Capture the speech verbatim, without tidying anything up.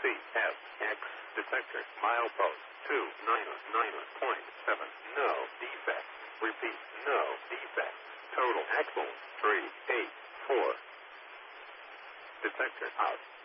C F X detector milepost two nine nine point seven. No defect. Repeat, no defect. Total axle three eight four. Detector out.